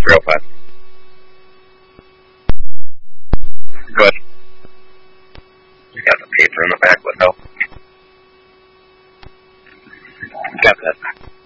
real fast. Good. You got the paper in the back would help. Got that.